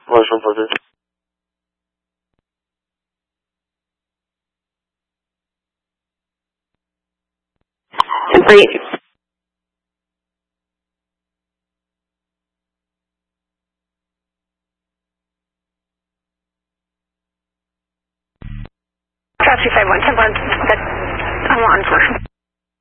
Motion for this. Simply. Traffic 51, 10 1, but I'm on for.